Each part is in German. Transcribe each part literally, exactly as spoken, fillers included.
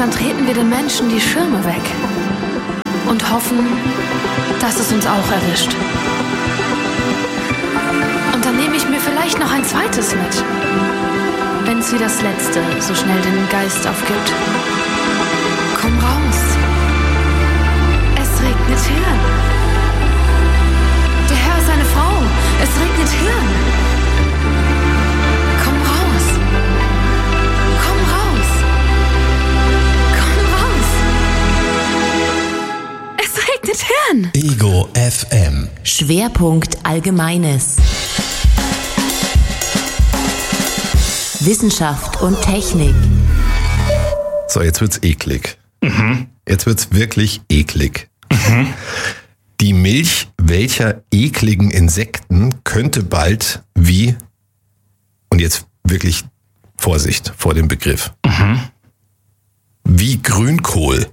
dann treten wir den Menschen die Schirme weg und hoffen, dass es uns auch erwischt. Und dann nehme ich mir vielleicht noch ein zweites mit, wenn es wie das letzte so schnell den Geist aufgibt. Komm raus. Es regnet Hirn. Der Herr ist eine Frau. Es regnet Hirn. Komm raus. Komm raus. Komm raus. Es regnet Hirn. Ego F M. Schwerpunkt Allgemeines. Wissenschaft und Technik. So, jetzt wird's eklig. Mhm. Jetzt wird's wirklich eklig. Mhm. Die Milch welcher ekligen Insekten könnte bald wie, und jetzt wirklich Vorsicht vor dem Begriff, Mhm. wie Grünkohl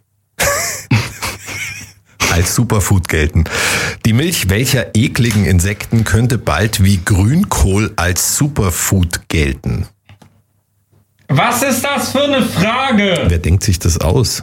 als Superfood gelten. Die Milch welcher ekligen Insekten könnte bald wie Grünkohl als Superfood gelten. Was ist das für eine Frage? Wer denkt sich das aus?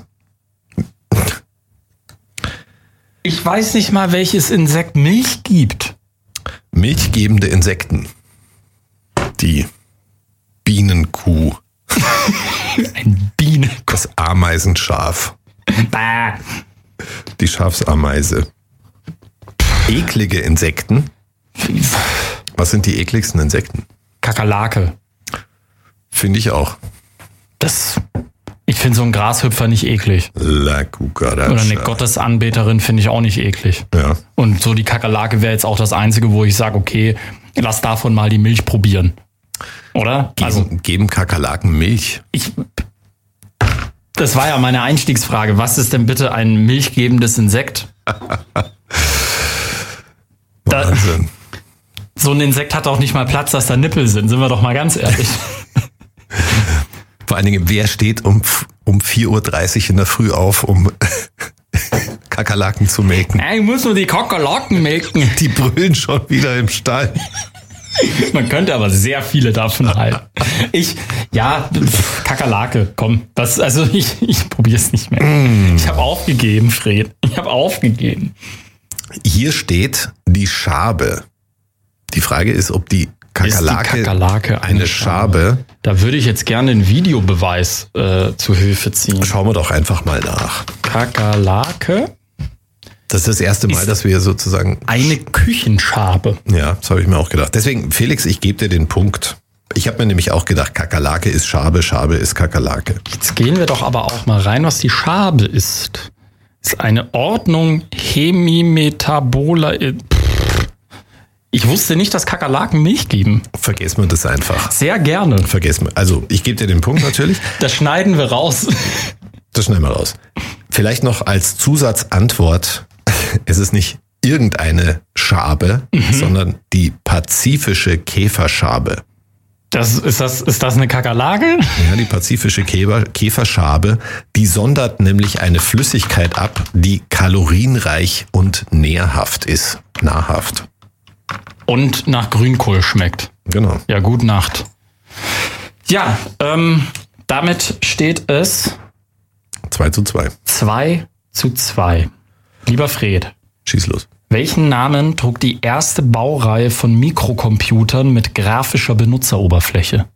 Ich weiß nicht mal, welches Insekt Milch gibt. Milchgebende Insekten. Die Bienenkuh. Ein Bienenkuh. Das Ameisenschaf. Bah. Die Schafsameise. Eklige Insekten. Was sind die ekligsten Insekten? Kakerlake. Finde ich auch. Das. Ich finde so einen Grashüpfer nicht eklig. La Cucaracha. Oder eine Gottesanbeterin finde ich auch nicht eklig. Ja. Und so die Kakerlake wäre jetzt auch das Einzige, wo ich sage, okay, lass davon mal die Milch probieren. Oder? Geben, Also geben Kakerlaken Milch? ich. Das war ja meine Einstiegsfrage. Was ist denn bitte ein milchgebendes Insekt? Da, Wahnsinn. so ein Insekt hat auch nicht mal Platz, dass da Nippel sind. Sind wir doch mal ganz ehrlich. Vor allen Dingen, wer steht um, um vier Uhr dreißig in der Früh auf, um Kakerlaken zu melken? Ich muss nur die Kakerlaken melken. Die brüllen schon wieder im Stall. Man könnte aber sehr viele davon halten. Ich, ja, pf, Kakerlake, komm. Das, also ich, ich probiere es nicht mehr. Mm. Ich habe aufgegeben, Fred. Ich habe aufgegeben. Hier steht die Schabe. Die Frage ist, ob die Kakerlake, Ist die Kakerlake eine, eine Schabe. Da würde ich jetzt gerne einen Videobeweis äh, zu Hilfe ziehen. Schauen wir doch einfach mal nach. Kakerlake, Das ist das erste Mal, Ist dass wir sozusagen... eine Küchenschabe. Ja, das habe ich mir auch gedacht. Deswegen, Felix, ich gebe dir den Punkt. Ich habe mir nämlich auch gedacht, Kakerlake ist Schabe, Schabe ist Kakerlake. Jetzt gehen wir doch aber auch mal rein, was die Schabe ist. Ist eine Ordnung Hemimetabola. Ich wusste nicht, dass Kakerlaken Milch geben. Vergessen wir das einfach. Sehr gerne. Vergessen wir. Also, ich gebe dir den Punkt natürlich. Das schneiden wir raus. Das schneiden wir raus. Vielleicht noch als Zusatzantwort. Es ist nicht irgendeine Schabe, mhm. sondern die pazifische Käferschabe. Das, ist, das, ist das eine Kakerlake? Ja, die pazifische Käfer, Käferschabe, die sondert nämlich eine Flüssigkeit ab, die kalorienreich und nährhaft ist. Nahrhaft. Und nach Grünkohl schmeckt. Genau. Ja, gute Nacht. Ja, ähm, damit steht es zwei zu zwei. zwei zu zwei. Lieber Fred, Schieß los. welchen Namen trug die erste Baureihe von Mikrocomputern mit grafischer Benutzeroberfläche?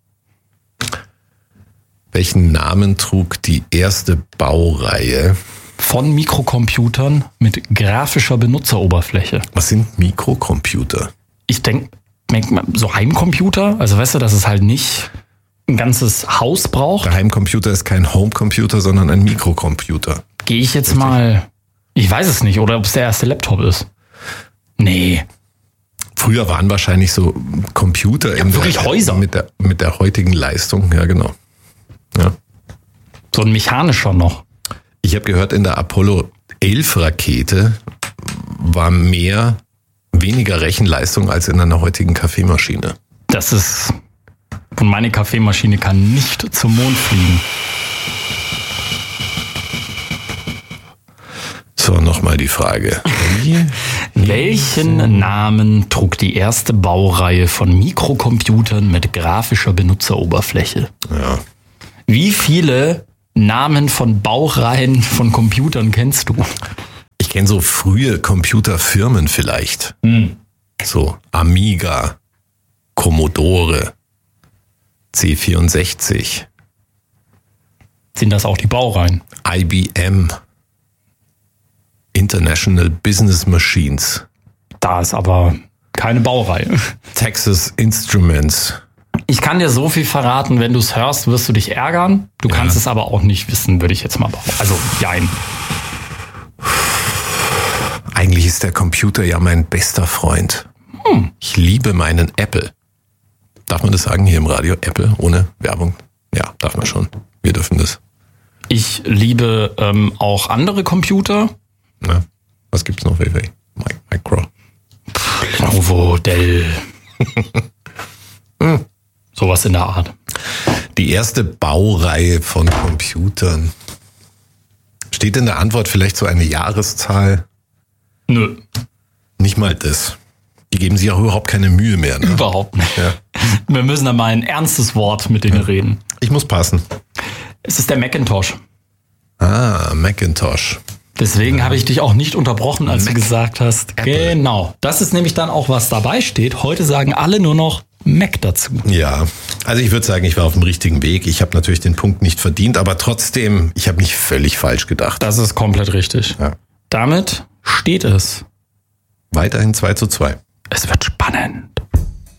Welchen Namen trug die erste Baureihe? Von Mikrocomputern mit grafischer Benutzeroberfläche. Was sind Mikrocomputer? Ich denke, so Heimcomputer, also weißt du, dass es halt nicht ein ganzes Haus braucht. Der Heimcomputer ist kein Homecomputer, sondern ein Mikrocomputer. Gehe ich jetzt mal, ich weiß es nicht, oder ob es der erste Laptop ist. Nee. Früher waren wahrscheinlich so Computer Ja, in wirklich der, Häuser. Mit der, mit der heutigen Leistung. Ja, genau. Ja. So ein mechanischer noch. Ich habe gehört, in der Apollo elf Rakete war mehr, weniger Rechenleistung als in einer heutigen Kaffeemaschine. Das ist, und meine Kaffeemaschine kann nicht zum Mond fliegen. So, nochmal die Frage. Welchen Namen trug die erste Baureihe von Mikrocomputern mit grafischer Benutzeroberfläche? Ja. Wie viele Namen von Baureihen von Computern kennst du? Ich kenne so frühe Computerfirmen vielleicht. Hm. So Amiga, Commodore, C vierundsechzig. Sind das auch die Baureihen? I B M, International Business Machines, Da ist aber keine Baureihe. Texas Instruments. Ich kann dir so viel verraten, wenn du es hörst, wirst du dich ärgern. Du Ja. kannst es aber auch nicht wissen, würde ich jetzt mal behaupten. Also, jein. Eigentlich ist der Computer ja mein bester Freund. Hm. Ich liebe meinen Apple. Darf man das sagen hier im Radio? Apple ohne Werbung? Ja, darf man schon. Wir dürfen das. Ich liebe ähm, auch andere Computer. Na, was gibt's noch? Mi- Micro. Lenovo, Dell. Sowas in der Art. Die erste Baureihe von Computern. Steht in der Antwort vielleicht so eine Jahreszahl? Nö, Nicht mal das. Die geben sich auch überhaupt keine Mühe mehr. Ne? überhaupt nicht. Ja. Wir müssen da mal ein ernstes Wort mit denen reden. Ich muss passen. Es ist der Macintosh. Ah, Macintosh. Deswegen habe ich dich auch nicht unterbrochen, als Mac. du gesagt hast. Apple. Genau. Das ist nämlich dann auch, was dabei steht. Heute sagen alle nur noch Mac dazu. Ja, also ich würde sagen, ich war auf dem richtigen Weg. Ich habe natürlich den Punkt nicht verdient, aber trotzdem, ich habe nicht völlig falsch gedacht. Das ist komplett richtig. Ja. Damit steht es. Weiterhin zwei zu zwei. Es wird spannend.